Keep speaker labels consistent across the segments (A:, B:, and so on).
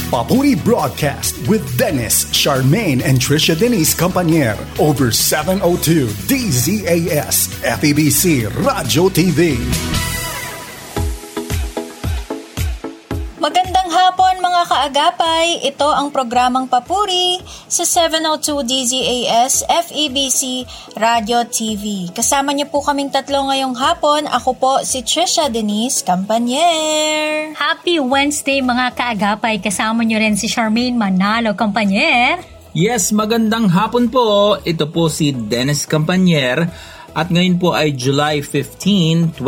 A: Papuri Broadcast with Dennis, Charmaine, and Trisha Denise Campanier over 702 DZAS FEBC Radio TV.
B: Magandang hapon mga kaagapay, ito ang programang Papuri sa 702 DZAS FEBC Radio TV. Kasama niyo po kaming tatlo ngayong hapon. Ako po si Trisha Denise Campanier.
C: Happy Wednesday mga kaagapay, kasama niyo rin si Charmaine Manalo Campanier.
D: Yes, magandang hapon po. Ito po si Dennis Campanier at ngayon po ay July 15,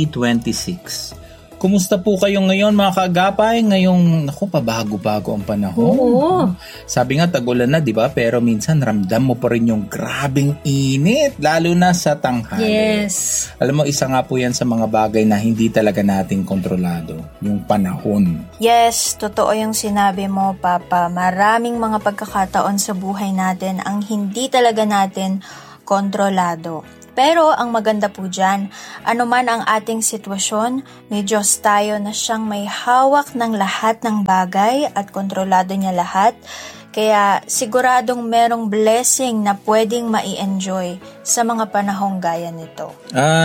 D: 2026. Kumusta po kayo ngayon mga kaagapay? Ngayong, pabago-bago ang panahon.
C: Oo.
D: Sabi nga, tagulan na, di ba? Pero minsan ramdam mo pa rin yung grabing init, lalo na sa tanghali.
C: Yes.
D: Alam mo, isa nga po yan sa mga bagay na hindi talaga natin kontrolado, yung panahon.
B: Yes, totoo yung sinabi mo, Papa. Maraming mga pagkakataon sa buhay natin ang hindi talaga natin kontrolado. Pero ang maganda po dyan, anuman ang ating sitwasyon, may Diyos tayo na siyang may hawak ng lahat ng bagay at kontrolado niya lahat. Kaya siguradong merong blessing na pwedeng mai-enjoy sa mga panahong gaya nito.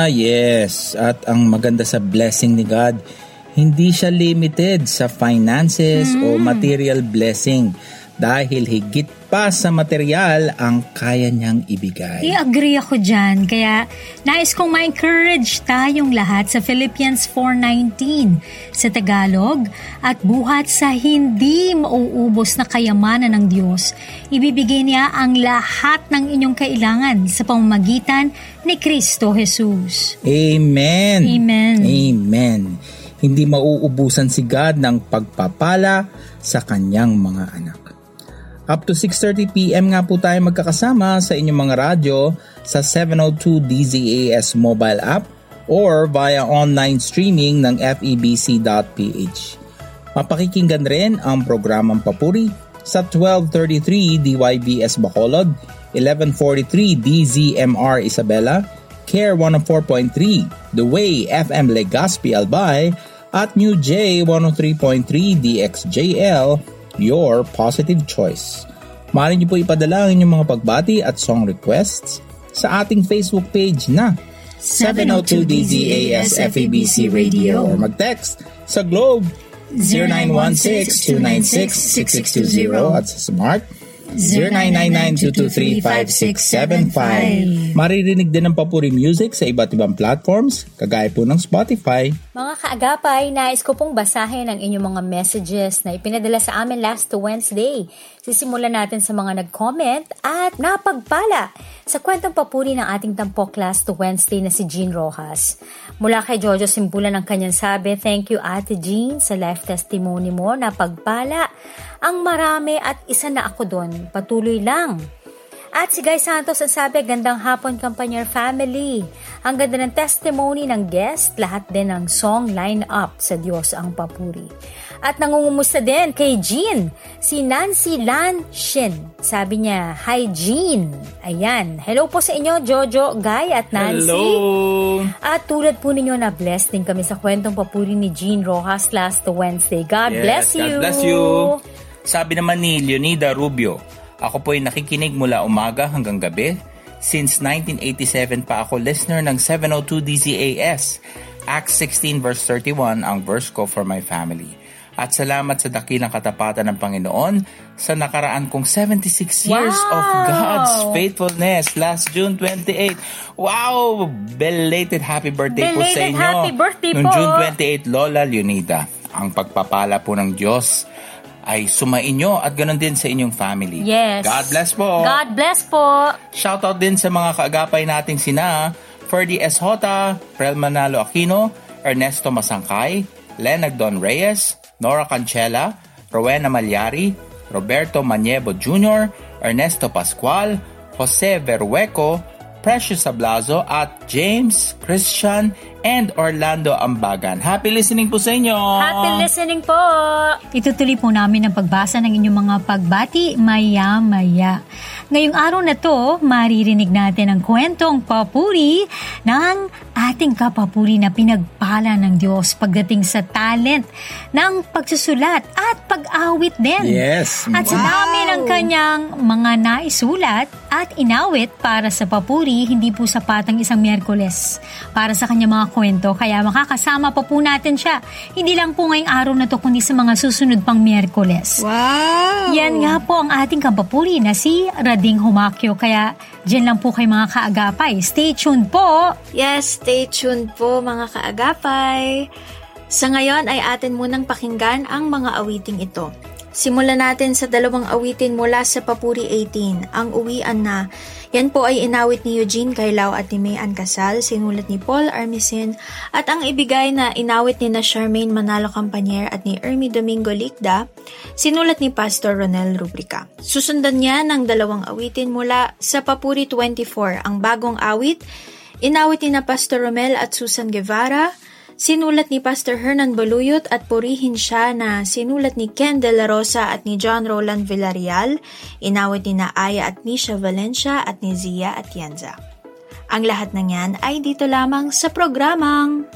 D: Yes. At ang maganda sa blessing ni God, hindi siya limited sa finances o material blessing. Dahil higit pa sa material ang kaya niyang ibigay.
C: I-agree ako dyan. Kaya nais kong ma-encourage tayong lahat sa Philippians 4:19 sa Tagalog, at buhat sa hindi mauubos na kayamanan ng Diyos, ibibigay niya ang lahat ng inyong kailangan sa pamamagitan ni Kristo Jesus.
D: Amen.
C: Amen.
D: Amen. Hindi mauubusan si God ng pagpapala sa kanyang mga anak. Up to 6:30 p.m. nga po tayo magkakasama sa inyong mga radyo sa 702 DZAS mobile app or via online streaming ng febc.ph. Mapakikinggan rin ang programang Papuri sa 1233 DYBS Bacolod, 1143 DZMR Isabela, Care 104.3 The Way FM Legazpi Albay at New J 103.3 DXJL, your positive choice. Maaari niyo po ipadala ang inyong mga pagbati at song requests sa ating Facebook page na 702 DZAS FEBC Radio or mag-text sa Globe 0916-296-6620 at sa Smart 0999-223-5675. Maririnig din ang Papuri Music sa iba't ibang platforms, kagaya po ng Spotify.
C: Mga kaagapay, nais ko pong basahin ang inyong mga messages na ipinadala sa amin last Wednesday. Sisimulan natin sa mga nag-comment at napagpala sa kwentong papuri ng ating tampok last Wednesday na si Jean Rojas. Mula kay Jojo Simbulan ang kanyang sabi, "Thank you Ate Jean sa life testimony mo, napagpala ang marami at isa na ako doon. Patuloy lang." At si Guy Santos ang sabi, "Gandang hapon Campanier family. Ang ganda ng testimony ng guest, lahat din ng song line-up, sa Diyos ang papuri." At nangungumusta din kay Jean, si Nancy Lan Shin. Sabi niya, "Hi Jean." Ayan. Hello po sa inyo, Jojo, Guy at Nancy.
D: Hello!
C: At tulad po ninyo, na blessed din kami sa kwentong papuri ni Jean Rojas last Wednesday. God bless you.
D: God bless you. Sabi naman ni Leonida Rubio, "Ako po ay nakikinig mula umaga hanggang gabi. Since 1987 pa ako listener ng 702 DZAS. Acts 16 verse 31 ang verse ko for my family. At salamat sa dakilang katapatan ng Panginoon sa nakaraan kong 76 years of God's faithfulness last June 28. Wow! Belated happy birthday po sa inyo.
C: Happy birthday
D: Noong
C: po.
D: June 28, Lola Leonida. Ang pagpapala po ng Diyos ay sumainyo at ganoon din sa inyong family.
C: Yes.
D: God bless po.
C: God bless po.
D: Shoutout din sa mga kaagapay nating sina Ferdy S. Hota, Prel Manalo Aquino, Ernesto Masangkay, Lenag Don Reyes, Nora Cancela, Rowena Malyari, Roberto Maniebo Jr., Ernesto Pascual, Jose Verueco, Precious Sablazo at James, Christian, and Orlando Ambagan. Happy listening po sa inyo!
C: Happy listening po! Itutuloy po namin ang pagbasa ng inyong mga pagbati maya-maya. Ngayong araw na to, maririnig natin ang kwentong papuri ng ating kapapuri na pinagpala ng Diyos pagdating sa talent ng pagsusulat at pag-awit din.
D: Yes.
C: At sa dami ng kanyang mga naisulat at inawit para sa papuri, hindi po sapat ang isang Miyerkules para sa kanyang mga kwento. Kaya makakasama pa po natin siya. Hindi lang po ngayong araw na to, kundi sa mga susunod pang Miyerkules.
B: Wow!
C: Yan nga po ang ating kapapuri na si Rading Humakyo. Kaya dyan lang po kay mga kaagapay. Stay tuned po!
B: Yes, stay tuned po mga kaagapay. Sa ngayon ay atin munang pakinggan ang mga awiting ito. Simulan natin sa 2 awitin mula sa Papuri 18, ang Uwian Na. Yan po ay inawit ni Eugene Cailao at ni May Ann Casal, sinulat ni Paul Armisen, at ang ibigay na inawit ni na Charmaine Manalo Campanier at ni Ermi Domingo Likda, sinulat ni Pastor Ronel Rubrica. Susundan niya ng 2 awitin mula sa Papuri 24, ang bagong awit, inawit ni na Pastor Romel at Susan Guevara, sinulat ni Pastor Hernan Baluyot at purihin siya na sinulat ni Ken De La Rosa at ni John Roland Villarreal, inawit ni na Aya at Nisha Valencia at ni Zia Atienza. Ang lahat ng yan ay dito lamang sa programang